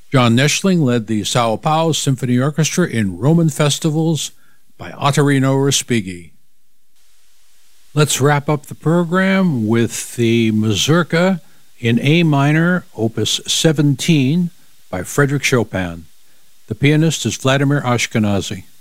John Neschling led the Sao Paulo Symphony Orchestra in Roman Festivals by Ottorino Respighi. Let's wrap up the program with the Mazurka in A minor, Opus 17, by Frédéric Chopin. The pianist is Vladimir Ashkenazy.